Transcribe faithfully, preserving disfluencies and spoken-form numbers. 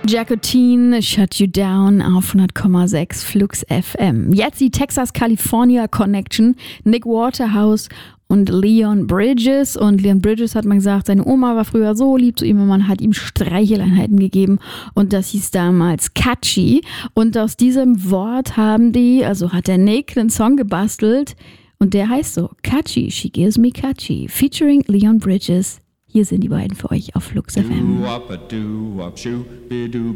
Jacotine, Shut You Down auf hundert Komma sechs Flux F M. Jetzt die Texas-California Connection, Nick Waterhouse und Leon Bridges. Und Leon Bridges hat mal gesagt, seine Oma war früher so lieb zu ihm und man hat ihm Streicheleinheiten gegeben. Und das hieß damals Catchy. Und aus diesem Wort haben die, also hat der Nick einen Song gebastelt. Und der heißt so, Catchy, She Gives Me Catchy, featuring Leon Bridges. Hier sind die beiden für euch auf Flux F M.